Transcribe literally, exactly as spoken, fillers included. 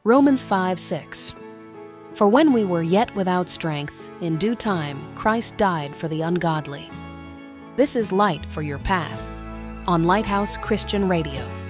Romans five six. For when we were yet without strength, in due time Christ died for the ungodly. This is light for your path on Lighthouse Christian Radio.